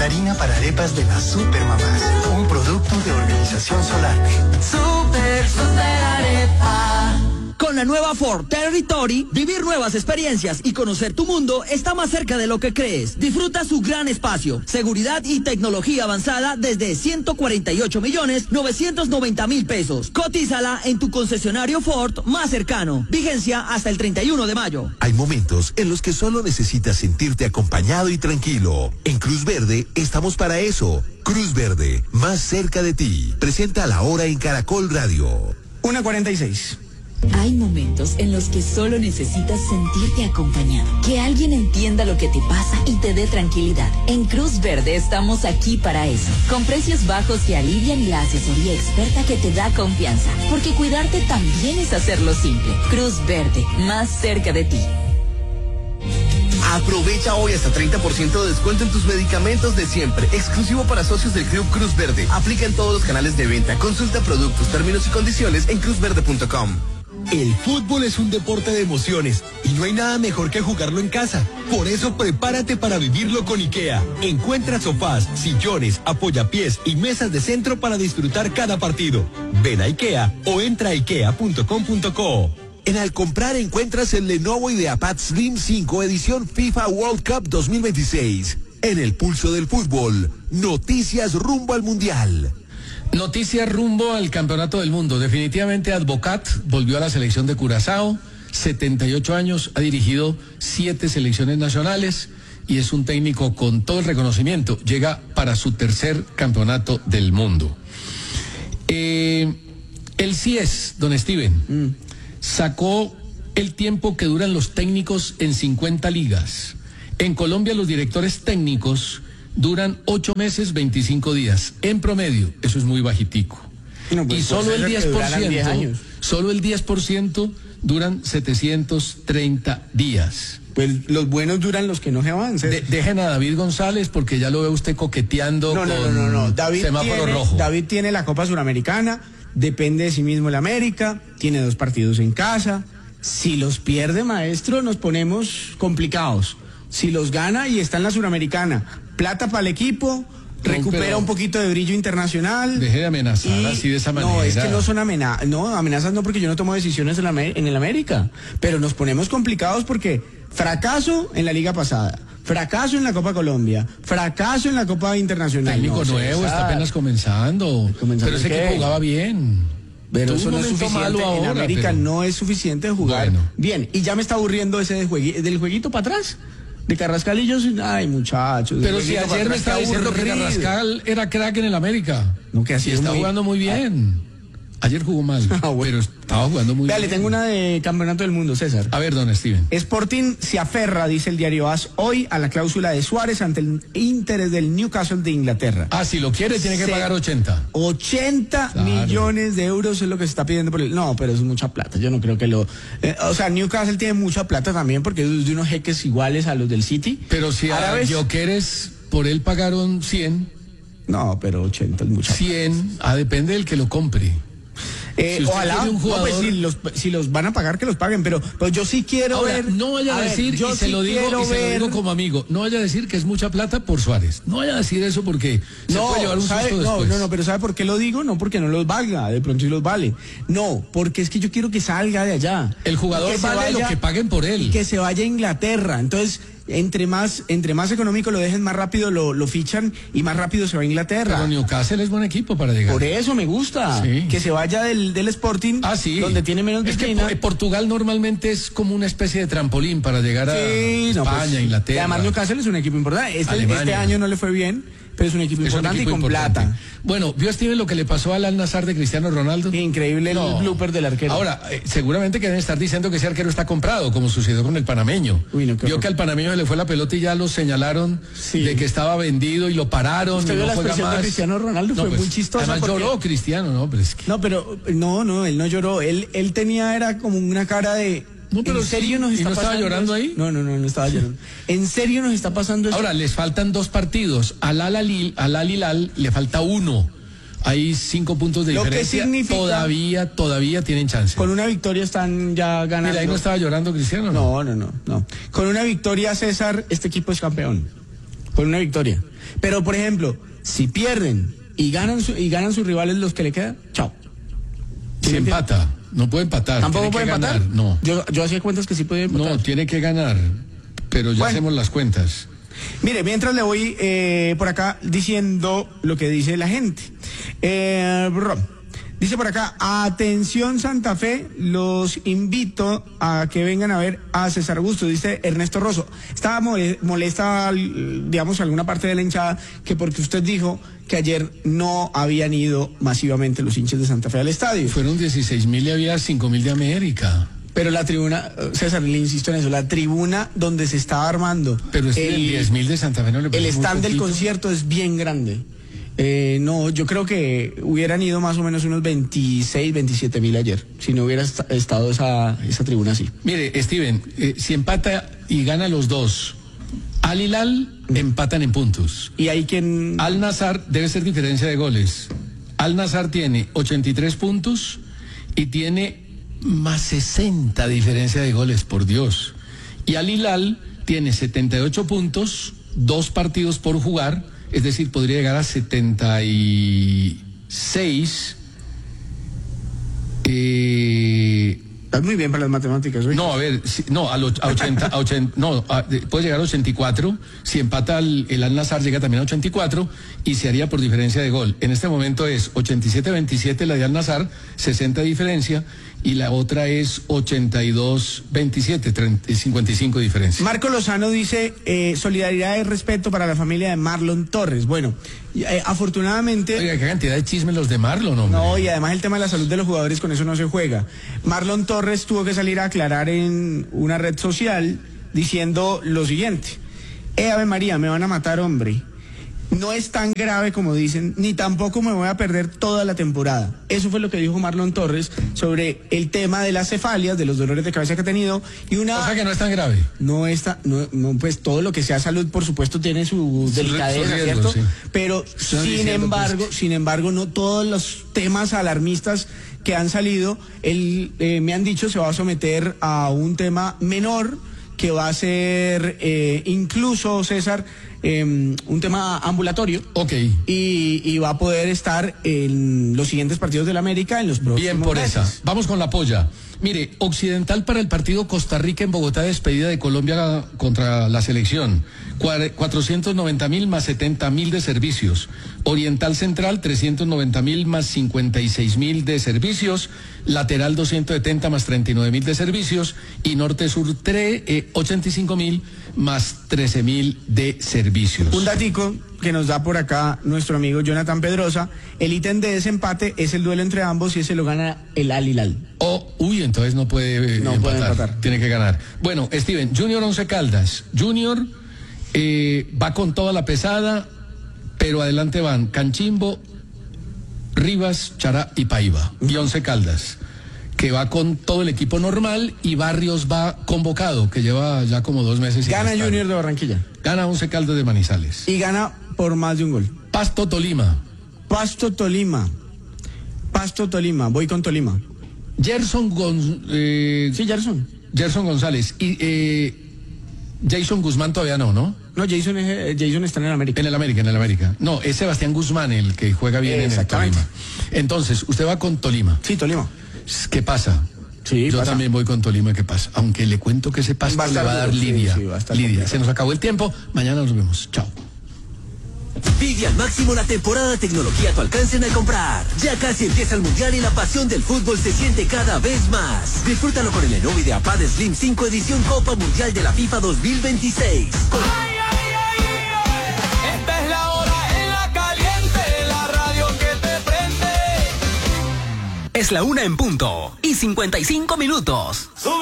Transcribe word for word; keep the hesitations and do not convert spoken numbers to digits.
harina para arepas de las Supermamás, un producto de Organización Solar. Super, super arepa. Con la nueva Ford Territory, vivir nuevas experiencias y conocer tu mundo está más cerca de lo que crees. Disfruta su gran espacio, seguridad y tecnología avanzada desde ciento cuarenta y ocho millones novecientos noventa mil pesos. Cotízala en tu concesionario Ford más cercano. Vigencia hasta el treinta y uno de mayo. Hay momentos en los que solo necesitas sentirte acompañado y tranquilo. En Cruz Verde estamos para eso. Cruz Verde, más cerca de ti. Presenta la hora en Caracol Radio. una cuarenta y seis. Hay momentos en los que solo necesitas sentirte acompañado, que alguien entienda lo que te pasa y te dé tranquilidad. En Cruz Verde estamos aquí para eso, con precios bajos que alivian y la asesoría experta que te da confianza, porque cuidarte también es hacerlo simple. Cruz Verde, más cerca de ti. Aprovecha hoy hasta treinta por ciento de descuento en tus medicamentos de siempre, exclusivo para socios del Club Cruz Verde. Aplica en todos los canales de venta. Consulta productos, términos y condiciones en cruz verde punto com. El fútbol es un deporte de emociones y no hay nada mejor que jugarlo en casa. Por eso prepárate para vivirlo con IKEA. Encuentra sofás, sillones, apoyapiés y mesas de centro para disfrutar cada partido. Ven a IKEA o entra a ikea punto com punto co. En Al Comprar encuentras el Lenovo IdeaPad Slim cinco edición FIFA World Cup dos mil veintiséis. En el pulso del fútbol, noticias rumbo al Mundial. Noticias rumbo al Campeonato del Mundo. Definitivamente Advocat volvió a la selección de Curazao, setenta y ocho años, ha dirigido siete selecciones nacionales y es un técnico con todo el reconocimiento. Llega para su tercer Campeonato del Mundo. Eh, el C I E S, don Steven, mm. sacó el tiempo que duran los técnicos en cincuenta ligas. En Colombia los directores técnicos duran ocho meses, veinticinco días. En promedio, eso es muy bajitico. No, pues, y solo el diez por ciento, solo el diez por ciento duran setecientos treinta días. Pues los buenos duran los que no se avanzan. De, dejen a David González porque ya lo ve usted coqueteando no, no, con no, no, no. David semáforo tiene, rojo. David tiene la Copa Suramericana, depende de sí mismo el América, tiene dos partidos en casa. Si los pierde, maestro, nos ponemos complicados. Si los gana y está en la Suramericana, plata para el equipo, recupera no, un poquito de brillo internacional. Deje de amenazar y, así de esa manera. No, es que no son amenazas, no, amenazas no, porque yo no tomo decisiones en, la, en el América, pero nos ponemos complicados porque fracaso en la liga pasada, fracaso en la Copa Colombia, fracaso en la Copa Internacional. Técnico no, nuevo, está apenas comenzando, ¿comenzando pero ese equipo jugaba bien. Pero eso no es suficiente, ahora, en América pero... no es suficiente jugar bueno. bien, y ya me está aburriendo ese de juegui, del jueguito para atrás. De Carrascalillos, ay muchachos. Pero si ayer me estaba diciendo que Carrascal era crack en el América. No, que así está muy... jugando muy bien. Ayer jugó mal, ah, bueno. pero estaba jugando muy Vea, bien. Le tengo una de Campeonato del Mundo, César. A ver, don Steven. Sporting se aferra, dice el diario AS, hoy a la cláusula de Suárez ante el interés del Newcastle de Inglaterra. Ah, si lo quiere tiene que se... pagar ochenta. ochenta claro. millones de euros es lo que se está pidiendo por el... No, pero es mucha plata, yo no creo que lo... Eh, o sea, Newcastle tiene mucha plata también porque es de unos jeques iguales a los del City. Pero si a Gyökeres por él pagaron cien. No, pero ochenta es mucha cien, plata. Ah, depende del que lo compre. Eh, si ojalá, un jugador... no, pues si, los, si los van a pagar, que los paguen, pero, pero yo sí quiero Ahora, ver... no vaya a, a decir, ver, y, se, sí lo digo, y se lo digo como amigo, no vaya a decir que es mucha plata por Suárez, no vaya a decir eso porque no, se puede llevar un sabe, susto no, después. No, no, pero ¿sabe por qué lo digo? No porque no los valga, de pronto sí los vale. No, porque es que yo quiero que salga de allá. El jugador vale vaya, lo que paguen por él. Y que se vaya a Inglaterra, entonces... Entre más, entre más económico lo dejen, más rápido lo, lo fichan y más rápido se va a Inglaterra. Pero Newcastle es buen equipo para llegar. Por eso me gusta. Sí. Que se vaya del, del Sporting, ah, sí. donde tiene menos vitrina. Es que Portugal normalmente es como una especie de trampolín para llegar a sí, España, no, pues, Inglaterra. Además Newcastle es un equipo importante. Este, este año no le fue bien, pero es un equipo es importante un equipo y con importante. Plata. Bueno, ¿vio Steven lo que le pasó al Al-Nassr de Cristiano Ronaldo? Increíble no. el blooper del arquero. Ahora, eh, seguramente que deben estar diciendo que ese arquero está comprado, como sucedió con el panameño. Uy, no, vio que al panameño le fue la pelota y ya lo señalaron sí. de que estaba vendido y lo pararon. ¿Usted y vio no la juega expresión más? de Cristiano Ronaldo? No, fue pues, muy chistosa. Además porque... lloró Cristiano, ¿no? Pero es que... No, pero no, no, él no lloró. Él, él tenía, era como una cara de... No, pero ¿En serio sí, nos está ¿y no pasando estaba llorando eso? ahí? No, no, no, no estaba llorando. ¿En serio nos está pasando eso? Ahora, les faltan dos partidos. Al Al-Hilal al Al le falta uno. Hay cinco puntos de Lo diferencia. Que significa... Todavía, todavía tienen chance. Con una victoria están ya ganando. Mira, ahí no estaba llorando Cristiano, ¿no? No, no, no, no. Con una victoria, César, este equipo es campeón. por una victoria. Pero, por ejemplo, si pierden y ganan, su, y ganan sus rivales los que le quedan, chao. Si empata, no puede empatar. ¿Tampoco puede empatar? Ganar, no. Yo, yo hacía cuentas que sí podía empatar. No, tiene que ganar, pero ya bueno. hacemos las cuentas. Mire, mientras le voy eh, por acá diciendo lo que dice la gente. Eh, dice por acá, atención Santa Fe, los invito a que vengan a ver a César Augusto, dice Ernesto Rosso. Estaba molesta, digamos, alguna parte de la hinchada, que porque usted dijo que ayer no habían ido masivamente los hinchas de Santa Fe al estadio. Fueron dieciséis mil y había cinco mil de América. Pero la tribuna, César, le insisto en eso, la tribuna donde se estaba armando. Pero es que el diez mil de Santa Fe no le parece. El stand del concierto es bien grande. Eh, no, yo creo que hubieran ido más o menos unos veintiséis, veintisiete mil ayer, si no hubiera est- estado esa, esa tribuna así. Mire, Steven, eh, si empata y gana los dos, Al Hilal mm. empatan en puntos. Y hay quien... Al Nassr debe ser diferencia de goles. Al Nassr tiene ochenta y tres puntos y tiene más sesenta diferencia de goles, por Dios. Y Al Hilal tiene setenta y ocho puntos, dos partidos por jugar, es decir, podría llegar a setenta y seis. Eh, Estás muy bien para las matemáticas, ¿sí? No, a ver, si, no, a, lo, a ochenta, a ochenta, no, a, puede llegar a ochenta y cuatro, si empata el, el Al Nassr llega también a ochenta y cuatro y se haría por diferencia de gol. En este momento es ochenta y siete veintisiete la de Al Nassr, sesenta de diferencia, y la otra es ochenta y dos veintisiete, cincuenta y cinco de diferencia. Marco Lozano dice, eh, solidaridad y respeto para la familia de Marlon Torres. Bueno, eh, afortunadamente... Oiga, qué cantidad de chismes los de Marlon, hombre. No, y además el tema de la salud de los jugadores, con eso no se juega. Marlon Torres tuvo que salir a aclarar en una red social diciendo lo siguiente: eh, Ave María, me van a matar, hombre. No es tan grave como dicen, ni tampoco me voy a perder toda la temporada. Eso fue lo que dijo Marlon Torres sobre el tema de las cefalias, de los dolores de cabeza que ha tenido. Y una... O sea que no es tan grave. No está, no, no, pues todo lo que sea salud, por supuesto, tiene su delicadeza, ¿cierto? Sí. Pero sin diciendo, embargo, pues... sin embargo, no todos los temas alarmistas que han salido, él, eh, me han dicho, se va a someter a un tema menor, que va a ser eh, incluso, César, eh, un tema ambulatorio. Ok. Y, y va a poder estar en los siguientes partidos de la América en los próximos Bien por meses. esa. Vamos con la polla. Mire, Occidental para el partido Costa Rica en Bogotá, despedida de Colombia contra la selección. cuatrocientos noventa mil más setenta mil de servicios. Oriental Central, trescientos noventa mil más cincuenta y seis mil de servicios. Lateral, doscientos setenta más treinta y nueve mil de servicios. Y Norte Sur, eh, ochenta y cinco mil más trece mil de servicios. Un datico que nos da por acá nuestro amigo Jonathan Pedrosa: el ítem de desempate es el duelo entre ambos y ese lo gana el Al Hilal. Oh, uy, entonces no puede eh, no empatar, puede empatar. Tiene que ganar. Bueno, Steven, Junior Once Caldas. Junior eh, va con toda la pesada, pero adelante van Canchimbo, Rivas, Chará y Paiva. Y Once Caldas, que va con todo el equipo normal, y Barrios va convocado, que lleva ya como dos meses. Gana Junior de Barranquilla. Gana Once Caldas de Manizales. Y gana por más de un gol. Pasto Tolima. Pasto Tolima. Pasto Tolima. Voy con Tolima. Gerson Gon, eh, Sí, Gerson. Gerson González. Y eh, Jason Guzmán todavía no, ¿no? No, Jason, es, Jason está en el América. En el América, en el América. No, es Sebastián Guzmán el que juega bien en el Tolima. Entonces, usted va con Tolima. Sí, Tolima. ¿Qué pasa? Sí, Yo pasa. también voy con Tolima, ¿qué pasa? Aunque le cuento que ese pasto le va a dar duro, Lidia. sí, sí, va a estar Lidia. complicado. Se nos acabó el tiempo. Mañana nos vemos. Chao. Vive al máximo la temporada de tecnología a tu alcance en el comprar. Ya casi empieza el mundial y la pasión del fútbol se siente cada vez más. Disfrútalo con el Lenovo IdeaPad Slim cinco edición Copa Mundial de la FIFA dos mil veintiséis. Con... Ay, ay, ay, ay. Esta es la hora en la caliente, la radio que te prende. Es la una en punto y cincuenta y cinco minutos.